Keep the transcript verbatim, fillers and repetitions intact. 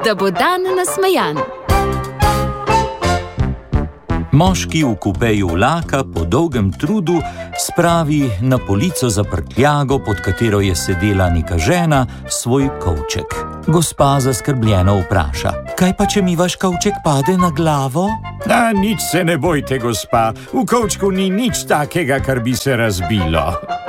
da bo dan nasmejan. Moški v kupeju vlaka po dolgem trudu spravi na polico za prtljago, pod katero je sedela neka žena, svoj kovček. Gospa zaskrbljeno vpraša: kaj pa, če mi vaš kovček pade na glavo? A, nič se ne bojte, gospa. V kovčku ni nič takega, kar bi se razbilo.